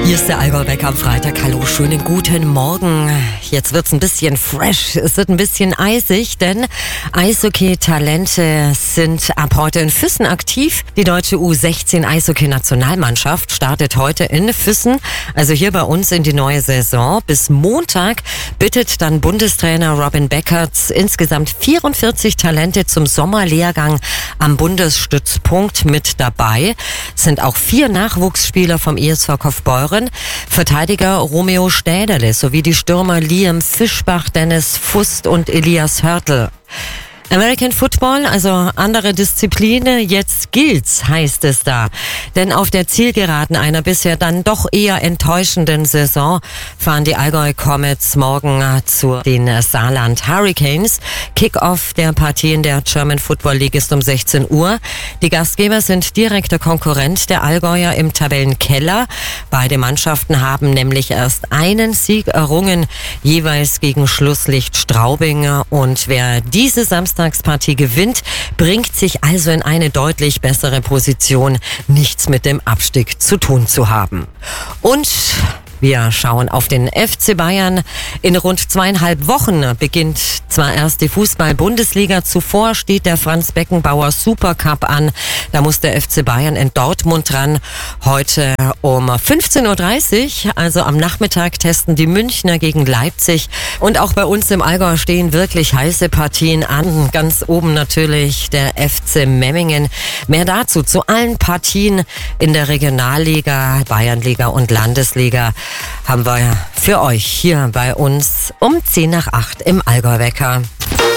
Hier ist der Allgäu-Wecker am Freitag. Hallo, schönen guten Morgen. Jetzt wird's ein bisschen fresh. Es wird ein bisschen eisig, denn Eishockey-Talente sind ab heute in Füssen aktiv. Die deutsche U16-Eishockey-Nationalmannschaft startet heute in Füssen, also hier bei uns in die neue Saison. Bis Montag bittet dann Bundestrainer Robin Beckertz insgesamt 44 Talente zum Sommerlehrgang am Bundesstützpunkt mit dabei. Es sind auch 4 Nachwuchsspieler vom ESV Kaufbeuren, Verteidiger Romeo Städerle sowie die Stürmer Liam Fischbach, Dennis Fust und Elias Hörtl. American Football, also andere Disziplinen, jetzt gilt's, heißt es da. Denn auf der Zielgeraden einer bisher dann doch eher enttäuschenden Saison fahren die Allgäu Comets morgen zu den Saarland Hurricanes. Kick-off der Partie in der German Football League ist um 16 Uhr. Die Gastgeber sind direkter Konkurrent der Allgäuer im Tabellenkeller. Beide Mannschaften haben nämlich erst einen Sieg errungen, jeweils gegen Schlusslicht Straubing. Und wer diese Samstagspartie gewinnt, bringt sich also in eine deutlich bessere Position, nichts mit dem Abstieg zu tun zu haben. Und wir schauen auf den FC Bayern. In rund 2,5 Wochen beginnt zwar erst die Fußball-Bundesliga, zuvor steht der Franz-Beckenbauer Supercup an. Da muss der FC Bayern in Dortmund ran. Heute um 15.30 Uhr, also am Nachmittag, testen die Münchner gegen Leipzig. Und auch bei uns im Allgäu stehen wirklich heiße Partien an. Ganz oben natürlich der FC Memmingen. Mehr dazu zu allen Partien in der Regionalliga, Bayernliga und Landesliga haben wir für euch hier bei uns um 7:50 im Allgäu-Wecker.